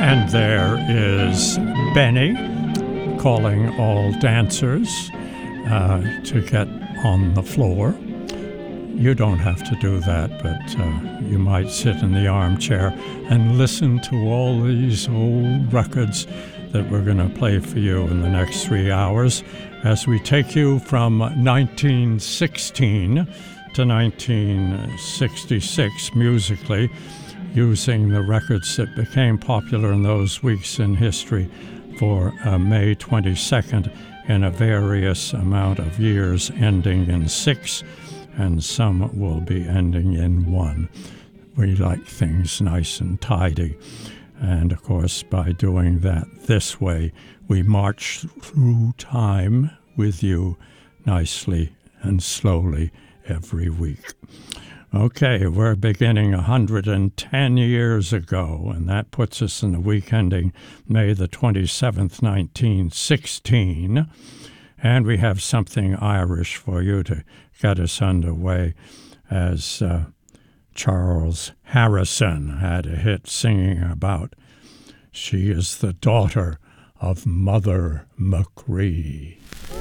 And there is Benny calling all dancers to get on the floor. You don't have to do that, but you might sit in the armchair and listen to all these old records that we're going to play for you in the next 3 hours as we take you from 1916 to 1966 musically, using the records that became popular in those weeks in history for May 22nd in a various amount of years, ending in 6, and some will be ending in 1. We like things nice and tidy. And of course, by doing that this way, we march through time with you nicely and slowly every week. Okay, we're beginning 110 years ago, and that puts us in the week ending May the 27th, 1916. And we have something Irish for you to get us underway, as Charles Harrison had a hit singing about "She is the daughter of Mother Machree."